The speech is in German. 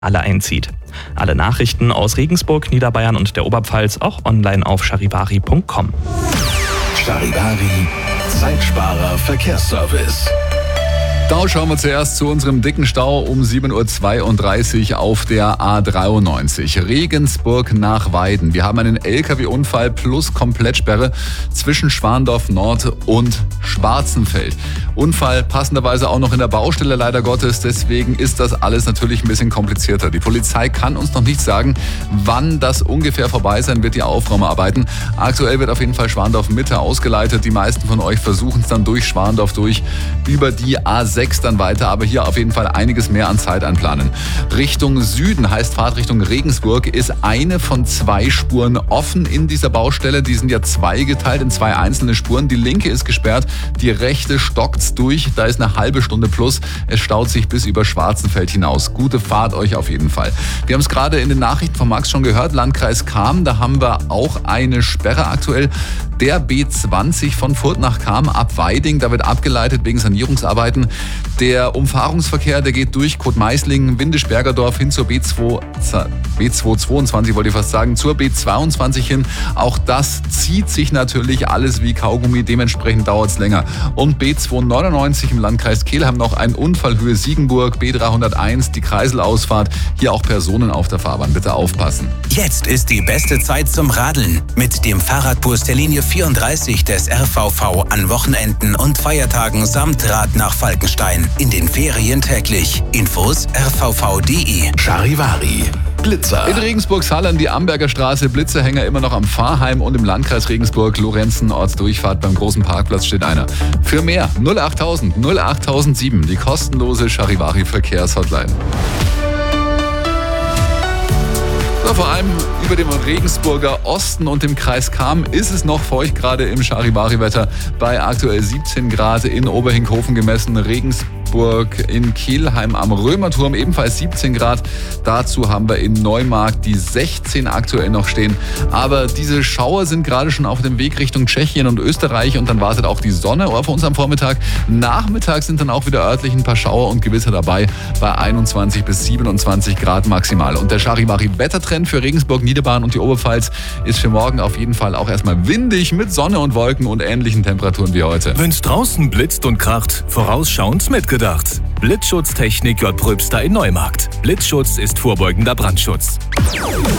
alle einzieht. Alle Nachrichten aus Regensburg, Niederbayern und der Oberpfalz auch online auf charivari.com. Charivari, Zeitsparer Verkehrsservice. Da schauen wir zuerst zu unserem dicken Stau um 7.32 Uhr auf der A93. Regensburg nach Weiden. Wir haben einen LKW-Unfall plus Komplettsperre zwischen Schwandorf Nord und Schwarzenfeld. Unfall passenderweise auch noch in der Baustelle leider Gottes. Deswegen ist das alles natürlich ein bisschen komplizierter. Die Polizei kann uns noch nicht sagen, wann das ungefähr vorbei sein wird, die Aufräumarbeiten. Aktuell wird auf jeden Fall Schwandorf Mitte ausgeleitet. Die meisten von euch versuchen es dann durch Schwandorf durch über die A6 dann weiter, aber hier auf jeden Fall einiges mehr an Zeit einplanen. Richtung Süden heißt Fahrtrichtung Regensburg ist eine von 2 Spuren offen in dieser Baustelle. Die sind ja zweigeteilt in 2 einzelne Spuren. Die linke ist gesperrt, die rechte stockt's durch. Da ist eine halbe Stunde plus. Es staut sich bis über Schwarzenfeld hinaus. Gute Fahrt euch auf jeden Fall. Wir haben es gerade in den Nachrichten von Max schon gehört. Landkreis Cham, da haben wir auch eine Sperre aktuell. Der B20 von Furth nach Cham ab Weiding, da wird abgeleitet wegen Sanierungsarbeiten. Der Umfahrungsverkehr, der geht durch Kotmeißlingen, Windisch-Bergerdorf hin zur B222, wollte ich fast sagen, zur B22 hin. Auch das zieht sich natürlich alles wie Kaugummi, dementsprechend dauert es länger. Und B299 im Landkreis Kelheim noch ein Unfall Höhe Siegenburg, B301, die Kreiselausfahrt. Hier auch Personen auf der Fahrbahn, bitte aufpassen. Jetzt ist die beste Zeit zum Radeln. Mit dem Fahrradbus der Linie 34 des RVV an Wochenenden und Feiertagen samt Rad nach Falkenstein. In den Ferien täglich. Infos rvv.de. Charivari, Blitzer. In Regensburg-Salern die Amberger Straße, Blitzerhänger immer noch am Pfarrheim und im Landkreis Regensburg, Lorenzen, Ortsdurchfahrt beim großen Parkplatz steht einer. Für mehr 08000 08007, die kostenlose Charivari Verkehrshotline. Vor allem über dem Regensburger Osten und dem Kreis Cham ist es noch feucht, gerade im Charivari-Wetter. Bei aktuell 17 Grad in Oberhinkhofen gemessen, Regensburg in Kelheim am Römerturm ebenfalls 17 Grad. Dazu haben wir in Neumarkt die 16 aktuell noch stehen. Aber diese Schauer sind gerade schon auf dem Weg Richtung Tschechien und Österreich und dann wartet auch die Sonne auf uns am Vormittag. Nachmittag sind dann auch wieder örtlich ein paar Schauer und Gewitter dabei bei 21 bis 27 Grad maximal. Und der Charivari-Wettertrend für Regensburg, Niederbayern und die Oberpfalz ist für morgen auf jeden Fall auch erstmal windig mit Sonne und Wolken und ähnlichen Temperaturen wie heute. Wenn's draußen blitzt und kracht, vorausschauend mitgedacht. Blitzschutztechnik J. Pröbster in Neumarkt. Blitzschutz ist vorbeugender Brandschutz.